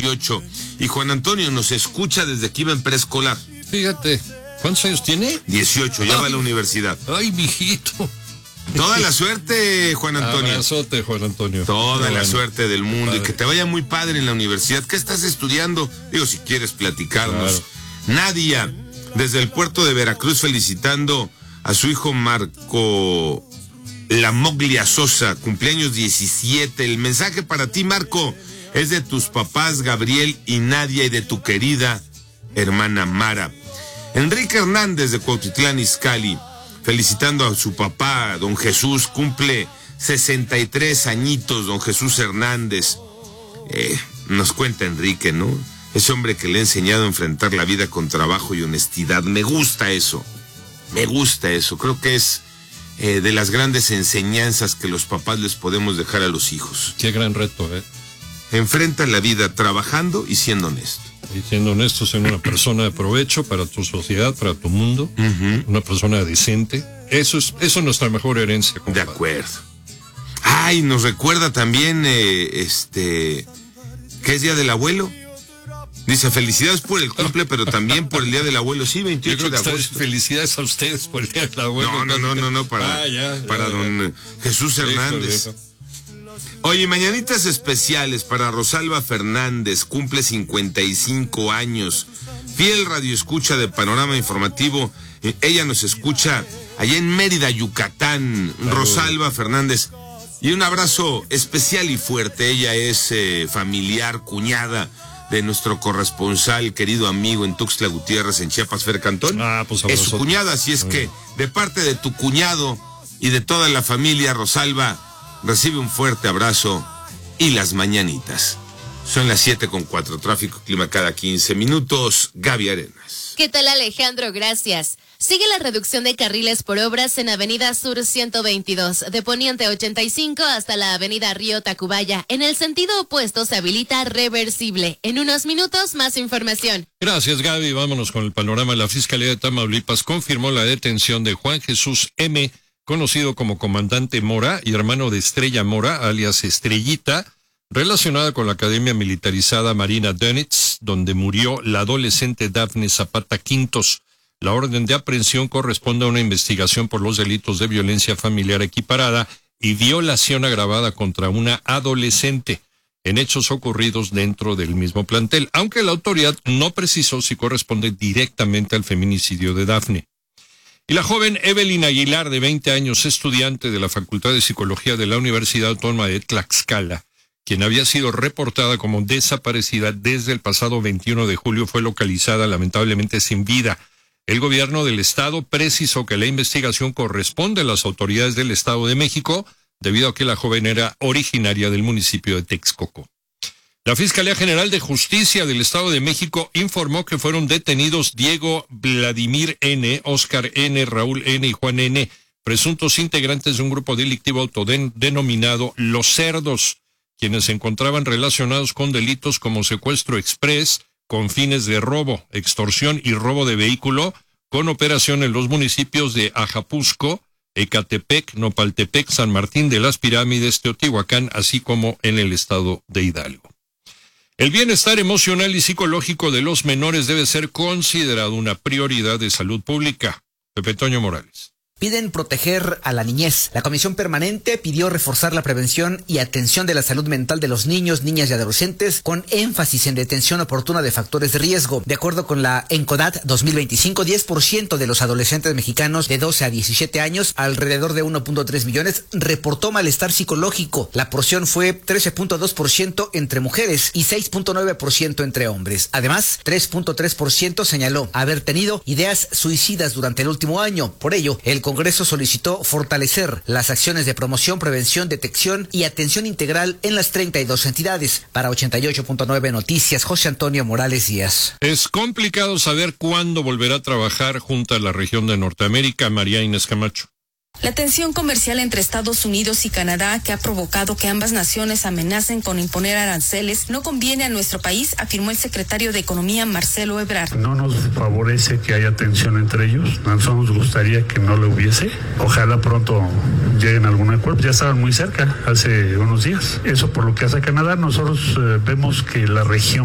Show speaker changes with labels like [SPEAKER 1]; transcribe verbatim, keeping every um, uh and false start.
[SPEAKER 1] dieciocho. Y Juan Antonio nos escucha desde que iba en preescolar.
[SPEAKER 2] Fíjate, ¿cuántos años tiene?
[SPEAKER 1] dieciocho, ya va a la universidad.
[SPEAKER 2] Ay, mijito.
[SPEAKER 1] Toda la suerte, Juan Antonio.
[SPEAKER 2] Abrazote, Juan Antonio.
[SPEAKER 1] Toda
[SPEAKER 2] Qué
[SPEAKER 1] la
[SPEAKER 2] bueno.
[SPEAKER 1] suerte del mundo.
[SPEAKER 2] Padre.
[SPEAKER 1] Y que te vaya muy padre en la universidad. ¿Qué estás estudiando? Digo, si quieres platicarnos.
[SPEAKER 2] Claro.
[SPEAKER 1] Nadia, desde el puerto de Veracruz, felicitando a su hijo Marco Lamoglia Sosa, cumpleaños diecisiete. El mensaje para ti, Marco, es de tus papás Gabriel y Nadia y de tu querida hermana Mara. Enrique Hernández de Cuautitlán Izcalli, felicitando a su papá, don Jesús, cumple sesenta y tres añitos, don Jesús Hernández. Eh, nos cuenta Enrique, ¿no? Ese hombre que le ha enseñado a enfrentar la vida con trabajo y honestidad. Me gusta eso, me gusta eso. Creo que es eh, de las grandes enseñanzas que los papás les podemos dejar a los hijos.
[SPEAKER 2] Qué gran reto, ¿eh?
[SPEAKER 1] Enfrenta la vida trabajando y siendo honesto.
[SPEAKER 2] Y siendo honesto, ser una persona de provecho para tu sociedad, para tu mundo, uh-huh. Una persona decente. Eso es, eso es nuestra mejor herencia, compadre.
[SPEAKER 1] De acuerdo. Ay, nos recuerda también, eh, este, que es Día del Abuelo. Dice, felicidades por el cumple, pero también por el Día del Abuelo. Sí, veintiocho de agosto.
[SPEAKER 2] Felicidades a ustedes por el Día del Abuelo.
[SPEAKER 1] No, no, no, no, no, para, ah, ya, para ya, don ya. Jesús Hernández. Oye, mañanitas especiales para Rosalba Fernández, cumple cincuenta y cinco años, fiel radioescucha de Panorama Informativo. Ella nos escucha allá en Mérida, Yucatán. Claro. Rosalba Fernández, y un abrazo especial y fuerte. Ella es eh, familiar, cuñada de nuestro corresponsal, querido amigo en Tuxtla Gutiérrez, en Chiapas, Fer Cantón.
[SPEAKER 2] Ah, pues
[SPEAKER 1] es su cuñada, así es que de parte de tu cuñado y de toda la familia, Rosalba, recibe un fuerte abrazo y las mañanitas. Son las siete con cuatro, tráfico, clima cada quince minutos. Gaby Arenas.
[SPEAKER 3] ¿Qué tal, Alejandro? Gracias. Sigue la reducción de carriles por obras en Avenida Sur ciento veintidós, de Poniente ochenta y cinco hasta la Avenida Río Tacubaya. En el sentido opuesto se habilita reversible. En unos minutos, más información.
[SPEAKER 2] Gracias, Gaby. Vámonos con el panorama. La Fiscalía de Tamaulipas confirmó la detención de Juan Jesús M., conocido como Comandante Mora y hermano de Estrella Mora, alias Estrellita, relacionada con la Academia Militarizada Marina Dönitz, donde murió la adolescente Dafne Zapata Quintos. La orden de aprehensión corresponde a una investigación por los delitos de violencia familiar equiparada y violación agravada contra una adolescente en hechos ocurridos dentro del mismo plantel, aunque la autoridad no precisó si corresponde directamente al feminicidio de Dafne. Y la joven Evelyn Aguilar, de veinte años, estudiante de la Facultad de Psicología de la Universidad Autónoma de Tlaxcala, quien había sido reportada como desaparecida desde el pasado veintiuno de julio, fue localizada lamentablemente sin vida. El gobierno del estado precisó que la investigación corresponde a las autoridades del Estado de México, debido a que la joven era originaria del municipio de Texcoco. La Fiscalía General de Justicia del Estado de México informó que fueron detenidos Diego Vladimir N., Oscar N., Raúl N. y Juan N., presuntos integrantes de un grupo delictivo autodenominado Los Cerdos, quienes se encontraban relacionados con delitos como secuestro exprés, con fines de robo, extorsión y robo de vehículo, con operación en los municipios de Ajapusco, Ecatepec, Nopaltepec, San Martín de las Pirámides, Teotihuacán, así como en el estado de Hidalgo. El bienestar emocional y psicológico de los menores debe ser considerado una prioridad de salud pública. Pepe Toño Morales.
[SPEAKER 4] Piden proteger a la niñez. La Comisión Permanente pidió reforzar la prevención y atención de la salud mental de los niños, niñas y adolescentes, con énfasis en detención oportuna de factores de riesgo. De acuerdo con la ENCODAT dos mil veinticinco, diez por ciento de los adolescentes mexicanos de doce a diecisiete años, alrededor de uno punto tres millones, reportó malestar psicológico. La porción fue trece punto dos por ciento entre mujeres y seis punto nueve por ciento entre hombres. Además, tres punto tres por ciento señaló haber tenido ideas suicidas durante el último año. Por ello, el Congreso solicitó fortalecer las acciones de promoción, prevención, detección y atención integral en las treinta y dos entidades. Para ochenta y ocho punto nueve Noticias, José Antonio Morales Díaz.
[SPEAKER 2] Es complicado saber cuándo volverá a trabajar junto a la región de Norteamérica. María Inés Camacho.
[SPEAKER 5] La tensión comercial entre Estados Unidos y Canadá, que ha provocado que ambas naciones amenacen con imponer aranceles, no conviene a nuestro país, afirmó el secretario de Economía, Marcelo Ebrard.
[SPEAKER 6] No nos favorece que haya tensión entre ellos. A nosotros nos gustaría que no lo hubiese. Ojalá pronto lleguen a algún acuerdo. Ya estaban muy cerca hace unos días. Eso por lo que hace Canadá. Nosotros eh, vemos que la región